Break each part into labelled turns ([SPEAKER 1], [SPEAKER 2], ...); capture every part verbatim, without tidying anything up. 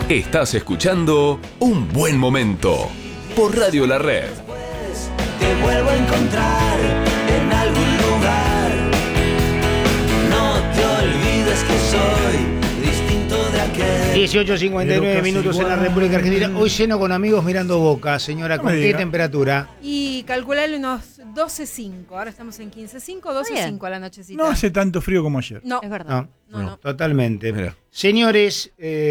[SPEAKER 1] Estás escuchando Un Buen Momento por Radio La Red.
[SPEAKER 2] Te vuelvo a encontrar en algún lugar. No te olvides que soy distinto de aquel.
[SPEAKER 3] dieciocho cincuenta y nueve minutos en la República Argentina. Hoy lleno con amigos mirando Boca. Señora, ¿con qué temperatura?
[SPEAKER 4] Y calcularle unos doce cinco. Ahora estamos en quince cinco, doce cinco a la nochecita.
[SPEAKER 5] No hace tanto frío como ayer.
[SPEAKER 4] No,
[SPEAKER 6] Es verdad.
[SPEAKER 3] No,
[SPEAKER 4] no, no.
[SPEAKER 3] totalmente.
[SPEAKER 5] Mira.
[SPEAKER 3] Señores,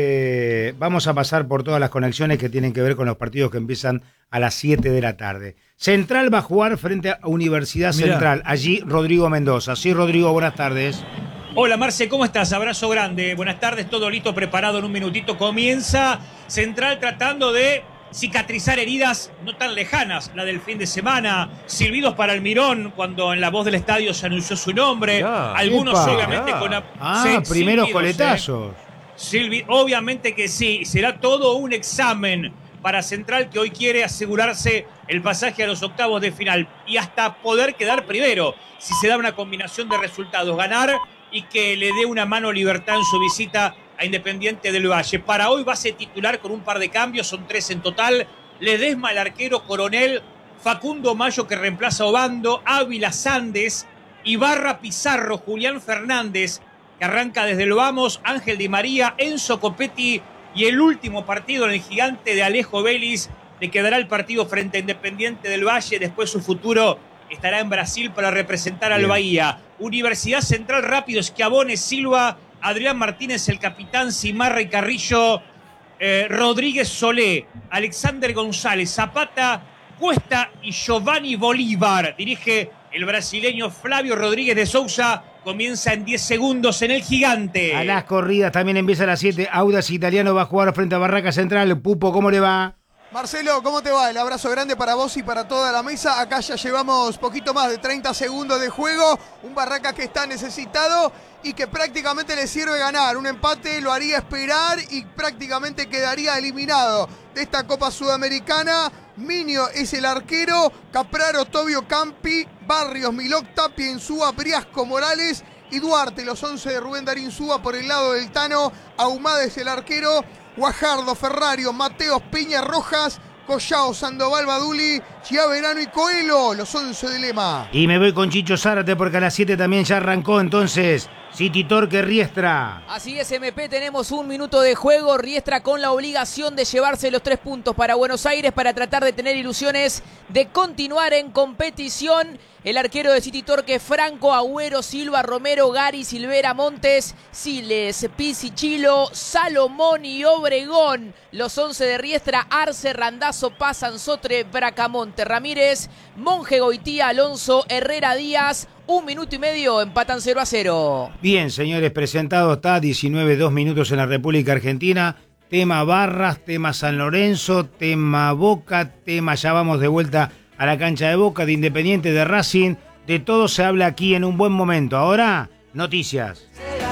[SPEAKER 3] eh, vamos a pasar por todas las conexiones que tienen que ver con los partidos que empiezan a las siete de la tarde. Central va a jugar frente a Universidad
[SPEAKER 5] Mirá.
[SPEAKER 3] Central. Allí Rodrigo Mendoza. Sí, Rodrigo, buenas tardes.
[SPEAKER 7] Hola Marce, ¿cómo estás? Abrazo grande. Buenas tardes, todo listo, preparado en un minutito. Comienza Central tratando de cicatrizar heridas no tan lejanas. La del fin de semana, silbidos para Almirón cuando en la voz del estadio se anunció su nombre.
[SPEAKER 1] Ya,
[SPEAKER 7] Algunos
[SPEAKER 3] epa,
[SPEAKER 7] obviamente
[SPEAKER 1] ya.
[SPEAKER 7] con...
[SPEAKER 3] Ah,
[SPEAKER 7] sí,
[SPEAKER 3] primeros
[SPEAKER 7] silbidos,
[SPEAKER 3] coletazos.
[SPEAKER 7] eh. Silvi, obviamente que sí. Será todo un examen para Central, que hoy quiere asegurarse el pasaje a los octavos de final y hasta poder quedar primero si se da una combinación de resultados, ganar y que le dé una mano Libertad en su visita a Independiente del Valle. Para hoy base titular con un par de cambios, son tres en total. Ledesma, el arquero, Coronel, Facundo Mayo, que reemplaza a Obando, Ávila, Sandes, Ibarra, Pizarro, Julián Fernández, que arranca desde el Vamos, Ángel Di María, Enzo Copetti, y el último partido en el Gigante de Alejo Vélez. Le quedará el partido frente a Independiente del Valle. Después su futuro estará en Brasil para representar al
[SPEAKER 3] Bien.
[SPEAKER 7] Bahía. Universidad Central, rápido, Schiavone, Silva, Adrián Martínez, el capitán, Cimarra y Carrillo, eh, Rodríguez Solé, Alexander González, Zapata, Cuesta y Giovanni Bolívar. Dirige el brasileño Flavio Rodríguez de Souza. Comienza en diez segundos en el Gigante.
[SPEAKER 3] A las corridas también empieza a las siete. Audax Italiano va a jugar frente a Barraca Central. Pupo, ¿cómo le va?
[SPEAKER 8] Marcelo, ¿cómo te va? El abrazo grande para vos y para toda la mesa. Acá ya llevamos poquito más de treinta segundos de juego. Un Barraca que está necesitado y que prácticamente le sirve ganar. Un empate lo haría esperar y prácticamente quedaría eliminado de esta Copa Sudamericana. Minio es el arquero, Capraro, Tobio, Campi, Barrios, Milok, Tapia, Insúa, Briasco, Morales y Duarte, los once de Rubén Darín Súa por el lado del Tano. Ahumada es el arquero, Guajardo, Ferrario, Mateos, Peña, Rojas, Collao, Sandoval, Baduli, Chiaverano y Coelho, los once de Lema.
[SPEAKER 3] Y me voy con Chicho Zárate porque a las siete también ya arrancó entonces City Torque Riestra.
[SPEAKER 6] Así es, M P, tenemos un minuto de juego. Riestra con la obligación de llevarse los tres puntos para Buenos Aires para tratar de tener ilusiones de continuar en competición. El arquero de City Torque, Franco, Agüero, Silva, Romero, Gary, Silvera, Montes, Siles, Pizzi, Chilo, Salomón y Obregón. Los once de Riestra, Arce, Randazzo, Paz, Anzotre, Bracamonte, Ramírez, Monje, Goitía, Alonso, Herrera, Díaz. Un minuto y medio, empatan cero a cero.
[SPEAKER 3] Bien, señores, presentado está diecinueve, dos minutos en la República Argentina. Tema Barras, tema San Lorenzo, tema Boca, tema ya vamos de vuelta a la cancha de Boca, de Independiente, de Racing. De todo se habla aquí en Un Buen Momento. Ahora, noticias.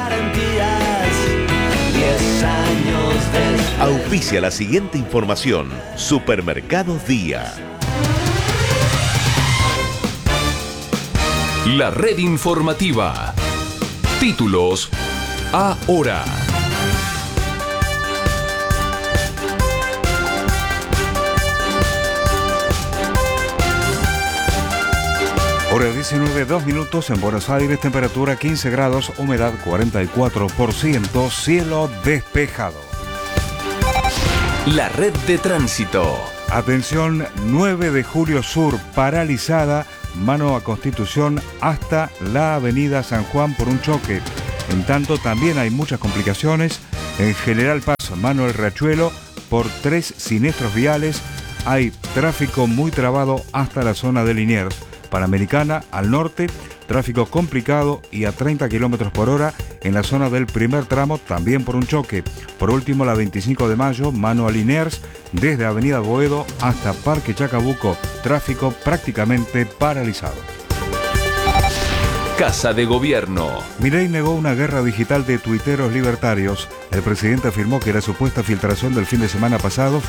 [SPEAKER 2] Garantías, diez años después.
[SPEAKER 1] Auspicia la siguiente información. Supermercados Día. La red informativa. Títulos ahora.
[SPEAKER 9] Hora diecinueve, dos minutos en Buenos Aires, temperatura quince grados, humedad cuarenta y cuatro por ciento, cielo despejado.
[SPEAKER 1] La red de tránsito.
[SPEAKER 9] Atención, nueve de julio Sur, paralizada, mano a Constitución hasta la avenida San Juan por un choque. En tanto, también hay muchas complicaciones. En General Paz, mano el Riachuelo, por tres siniestros viales, hay tráfico muy trabado hasta la zona de Liniers. Panamericana, al norte, tráfico complicado y a treinta kilómetros por hora en la zona del primer tramo, también por un choque. Por último, la veinticinco de mayo, mano a Liniers, desde Avenida Boedo hasta Parque Chacabuco, tráfico prácticamente paralizado.
[SPEAKER 1] Casa de Gobierno.
[SPEAKER 9] Milei negó una guerra digital de tuiteros libertarios. El presidente afirmó que la supuesta filtración del fin de semana pasado